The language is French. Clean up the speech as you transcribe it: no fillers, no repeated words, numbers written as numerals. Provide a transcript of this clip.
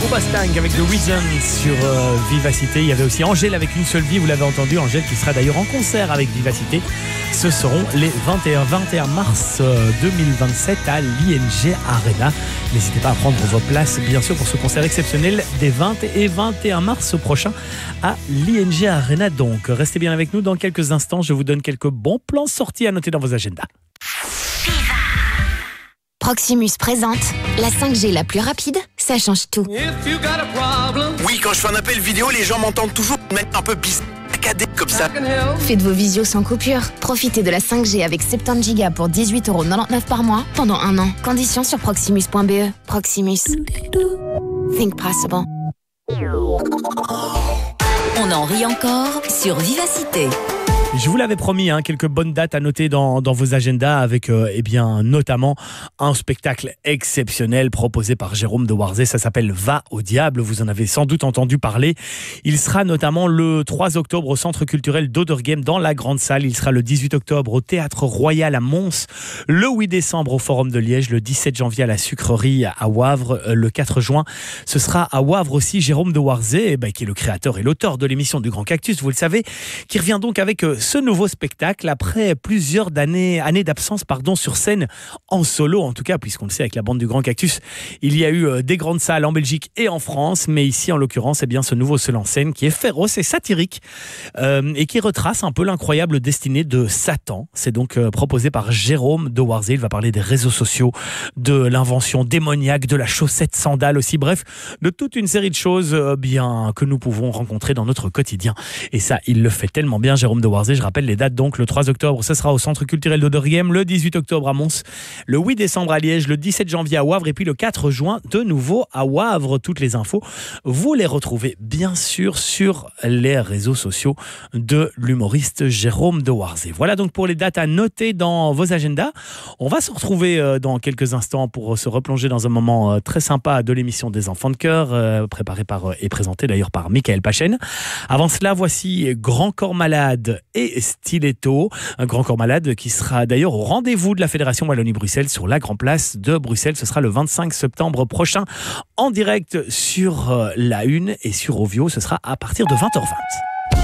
Bastang avec The Reason sur Vivacité. Il y avait aussi Angèle avec Une seule vie, vous l'avez entendu. Angèle qui sera d'ailleurs en concert avec Vivacité. Ce seront les 21 mars 2027 à l'ING Arena. N'hésitez pas à prendre vos places, bien sûr, pour ce concert exceptionnel des 20 et 21 mars prochains à l'ING Arena. Donc, restez bien avec nous. Dans quelques instants, je vous donne quelques bons plans sortis à noter dans vos agendas. Proximus présente la 5G la plus rapide, ça change tout. Oui, quand je fais un appel vidéo, les gens m'entendent toujours mettre un peu saccadé comme ça. Faites vos visios sans coupure. Profitez de la 5G avec 70 Go pour 18,99€ par mois pendant 1 an. Conditions sur proximus.be. Proximus. Think possible. On en rit encore sur Vivacité. Je vous l'avais promis, quelques bonnes dates à noter dans vos agendas avec notamment un spectacle exceptionnel proposé par Jérôme de Warzée. Ça s'appelle Va au diable, vous en avez sans doute entendu parler. Il sera notamment le 3 octobre au Centre culturel d'Oderghem dans la Grande Salle. Il sera le 18 octobre au Théâtre Royal à Mons, le 8 décembre au Forum de Liège, le 17 janvier à la Sucrerie à Wavre, le 4 juin. Ce sera à Wavre aussi Jérôme de Warzée, qui est le créateur et l'auteur de l'émission du Grand Cactus, vous le savez, qui revient donc avec ce nouveau spectacle après plusieurs années d'absence sur scène en solo, en tout cas, puisqu'on le sait, avec la bande du Grand Cactus, il y a eu des grandes salles en Belgique et en France, mais ici, en l'occurrence, ce nouveau seul en scène qui est féroce et satirique et qui retrace un peu l'incroyable destinée de Satan. C'est donc proposé par Jérôme de Warzée. Il va parler des réseaux sociaux, de l'invention démoniaque, de la chaussette sandale aussi, bref, de toute une série de choses que nous pouvons rencontrer dans notre quotidien. Et ça, il le fait tellement bien, Jérôme de Warzée. Je rappelle les dates, donc le 3 octobre, ce sera au Centre culturel d'Oderghem, le 18 octobre à Mons, le 8 décembre à Liège, le 17 janvier à Wavre et puis le 4 juin de nouveau à Wavre. Toutes les infos, vous les retrouvez bien sûr sur les réseaux sociaux de l'humoriste Jérôme de Warzée. Voilà donc pour les dates à noter dans vos agendas. On va se retrouver dans quelques instants pour se replonger dans un moment très sympa de l'émission des Enfants de Cœur, préparé et présenté d'ailleurs par Michael Pachen. Avant cela, voici Grand Corps Malade et Stiletto, un Grand Corps Malade qui sera d'ailleurs au rendez-vous de la Fédération Wallonie-Bruxelles sur la Grand Place de Bruxelles. Ce sera le 25 septembre prochain en direct sur la Une et sur Ovio. Ce sera à partir de 20h20.